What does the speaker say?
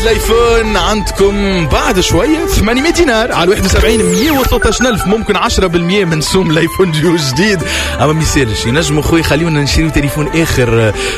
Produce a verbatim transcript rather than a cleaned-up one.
الايفون عندكم بعد شويه ثمانمائة دينار على واحد وسبعين مية وثلاثة عشر ألف، ممكن عشرة بالمية من سوم الايفون جو جديد. اما ما يسالش، ينجموا خويا خليونا نشريو تليفون اخر